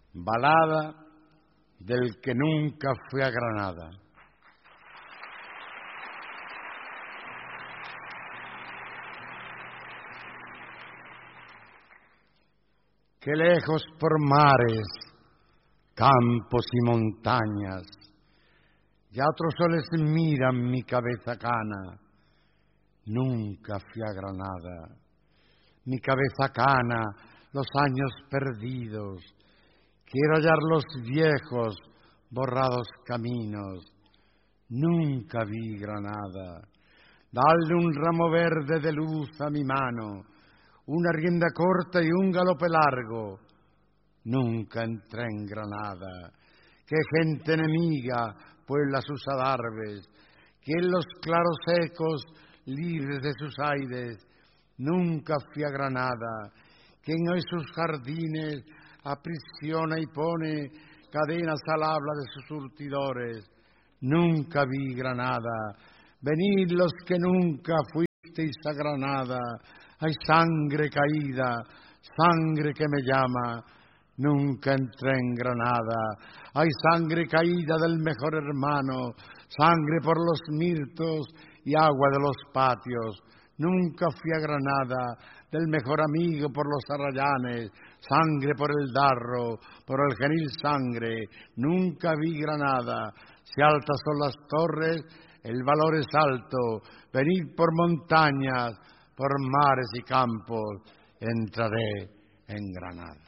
Balada del que nunca fue a Granada. Qué lejos por mares, campos y montañas, ya otros soles miran mi cabeza cana. Nunca fui a Granada. Mi cabeza cana, los años perdidos. Quiero hallar los viejos, borrados caminos. Nunca vi Granada. Dale un ramo verde de luz a mi mano, una rienda corta y un galope largo. Nunca entré en Granada. Qué gente enemiga puebla sus adarves, que en los claros ecos, libres de sus aires, nunca fui a Granada. Quien hoy sus jardines aprisiona y pone cadenas al habla de sus surtidores. Nunca vi Granada. Venid los que nunca fuisteis a Granada. Hay sangre caída, sangre que me llama. Nunca entré en Granada. Hay sangre caída del mejor hermano, sangre por los mirtos y agua de los patios. Nunca fui a Granada, del mejor amigo por los arrayanes, sangre por el darro, por el genil sangre. Nunca vi Granada. Si altas son las torres, el valor es alto. Venid por montañas, por mares y campos, entraré en Granada.